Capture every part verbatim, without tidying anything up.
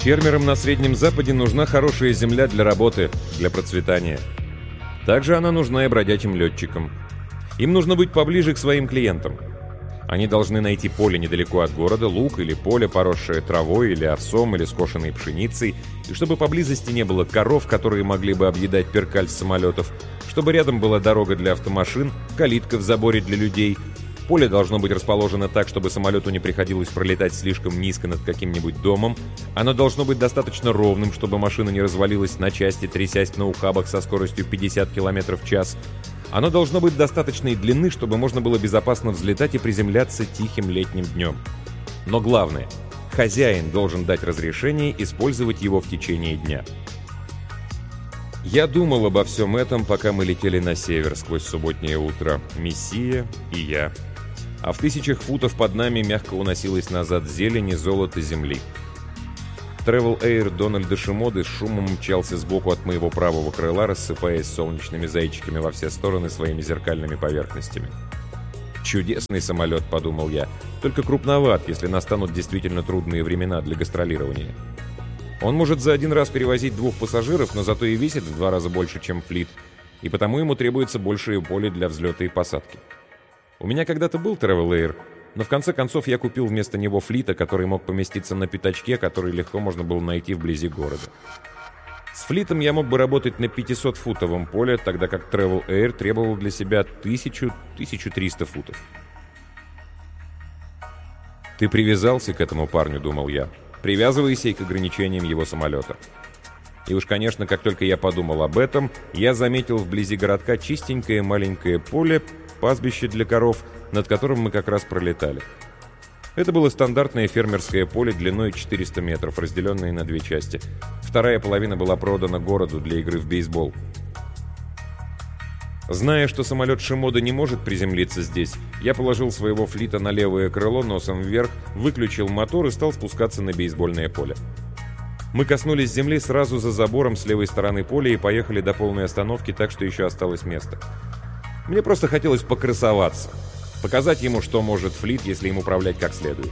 Фермерам на Среднем Западе нужна хорошая земля для работы, для процветания. Также она нужна и бродячим летчикам. Им нужно быть поближе к своим клиентам. Они должны найти поле недалеко от города, луг или поле, поросшее травой или овсом или скошенной пшеницей, и чтобы поблизости не было коров, которые могли бы объедать перкаль с самолетов, чтобы рядом была дорога для автомашин, калитка в заборе для людей. Поле должно быть расположено так, чтобы самолету не приходилось пролетать слишком низко над каким-нибудь домом. Оно должно быть достаточно ровным, чтобы машина не развалилась на части, трясясь на ухабах со скоростью пятьдесят километров в час. Оно должно быть достаточной длины, чтобы можно было безопасно взлетать и приземляться тихим летним днем. Но главное, хозяин должен дать разрешение использовать его в течение дня. Я думал обо всем этом, пока мы летели на север сквозь субботнее утро. Мессия и я. А в тысячах футов под нами мягко уносилась назад зелень и золото земли. Travel Air Дональда Шимоды с шумом мчался сбоку от моего правого крыла, рассыпаясь солнечными зайчиками во все стороны своими зеркальными поверхностями. «Чудесный самолет», — подумал я, — «только крупноват, если настанут действительно трудные времена для гастролирования. Он может за один раз перевозить двух пассажиров, но зато и весит в два раза больше, чем флит, и потому ему требуется большее поле для взлета и посадки. У меня когда-то был Travel Air, но в конце концов я купил вместо него флита, который мог поместиться на пятачке, который легко можно было найти вблизи города. С флитом я мог бы работать на пятисотфутовом поле, тогда как Travel Air требовал для себя тысячу — тысячу триста футов. «Ты привязался к этому парню», — думал я. «Привязывайся и к ограничениям его самолета». И уж, конечно, как только я подумал об этом, я заметил вблизи городка чистенькое маленькое поле, пастбище для коров, над которым мы как раз пролетали. Это было стандартное фермерское поле длиной четыреста метров, разделенное на две части. Вторая половина была продана городу для игры в бейсбол. Зная, что самолет Шимода не может приземлиться здесь, я положил своего флита на левое крыло носом вверх, выключил мотор и стал спускаться на бейсбольное поле. Мы коснулись земли сразу за забором с левой стороны поля и поехали до полной остановки, так что еще осталось место. Мне просто хотелось покрасоваться, показать ему, что может флит, если им управлять как следует.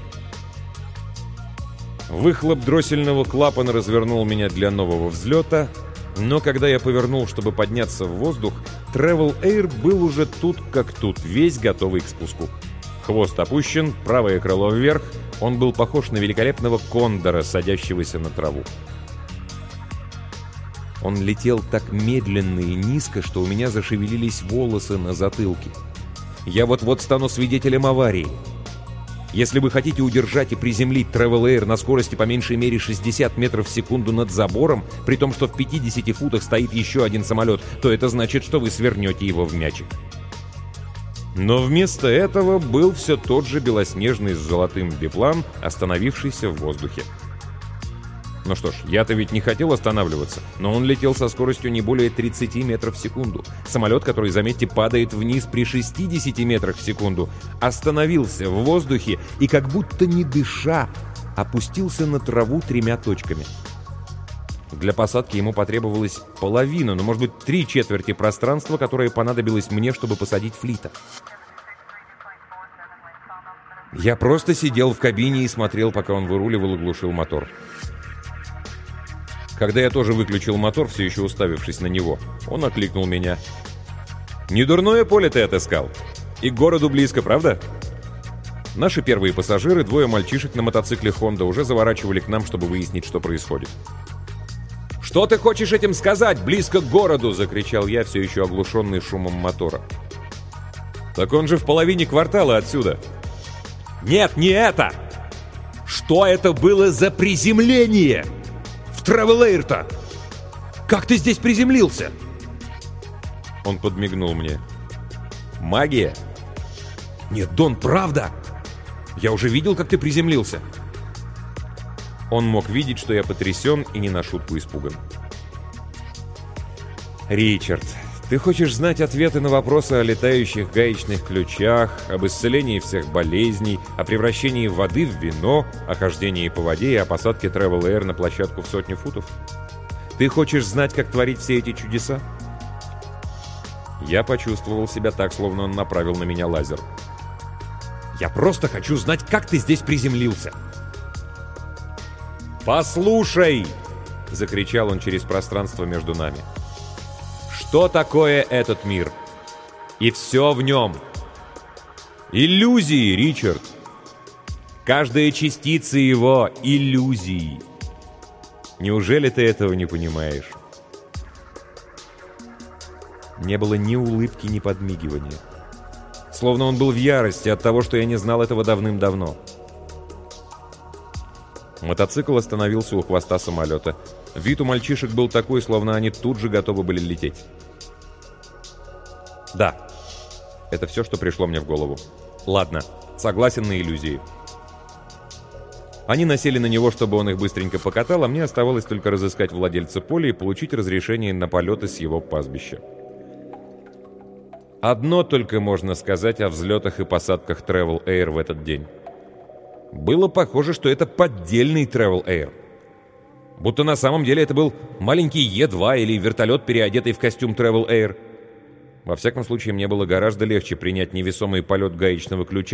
Выхлоп дроссельного клапана развернул меня для нового взлета, но когда я повернул, чтобы подняться в воздух, Travel Air был уже тут как тут, весь готовый к спуску. Хвост опущен, правое крыло вверх, он был похож на великолепного кондора, садящегося на траву. Он летел так медленно и низко, что у меня зашевелились волосы на затылке. Я вот-вот стану свидетелем аварии. Если вы хотите удержать и приземлить Travel Air на скорости по меньшей мере шестьдесят метров в секунду над забором, при том, что в пятидесяти футах стоит еще один самолет, то это значит, что вы свернете его в мячик. Но вместо этого был все тот же белоснежный с золотым биплан, остановившийся в воздухе. Ну что ж, я-то ведь не хотел останавливаться, но он летел со скоростью не более тридцати метров в секунду. Самолет, который, заметьте, падает вниз при шестидесяти метрах в секунду, остановился в воздухе и, как будто не дыша, опустился на траву тремя точками. Для посадки ему потребовалась половина, ну, может быть, три четверти пространства, которое понадобилось мне, чтобы посадить флита. Я просто сидел в кабине и смотрел, пока он выруливал и глушил мотор. Когда я тоже выключил мотор, все еще уставившись на него, он окликнул меня. «Недурное поле ты отыскал. И к городу близко, правда?» Наши первые пассажиры, двое мальчишек на мотоцикле Honda, уже заворачивали к нам, чтобы выяснить, что происходит. «Что ты хочешь этим сказать? Близко к городу!» — закричал я, все еще оглушенный шумом мотора. «Так он же в половине квартала отсюда!» «Нет, не это! Что это было за приземление? В Travel Air-то! Как ты здесь приземлился?» Он подмигнул мне. «Магия?» «Нет, Дон, правда! Я уже видел, как ты приземлился!» Он мог видеть, что я потрясен и не на шутку испуган. «Ричард, ты хочешь знать ответы на вопросы о летающих гаечных ключах, об исцелении всех болезней, о превращении воды в вино, о хождении по воде и о посадке Travel Air на площадку в сотню футов? Ты хочешь знать, как творить все эти чудеса?» Я почувствовал себя так, словно он направил на меня лазер. «Я просто хочу знать, как ты здесь приземлился!» «Послушай!» — закричал он через пространство между нами. «Что такое этот мир? И все в нем. Иллюзии, Ричард. Каждая частица его — иллюзии. Неужели ты этого не понимаешь?» Не было ни улыбки, ни подмигивания. Словно он был в ярости от того, что я не знал этого давным-давно. Мотоцикл остановился у хвоста самолета. Вид у мальчишек был такой, словно они тут же готовы были лететь. Да, это все, что пришло мне в голову. Ладно, согласен на иллюзии. Они насели на него, чтобы он их быстренько покатал, а мне оставалось только разыскать владельца поля и получить разрешение на полеты с его пастбища. Одно только можно сказать о взлетах и посадках Travel Air в этот день. Было похоже, что это поддельный Travel Air. Будто на самом деле это был маленький Е два или вертолет, переодетый в костюм Travel Air. Во всяком случае, мне было гораздо легче принять невесомый полет гаечного ключа,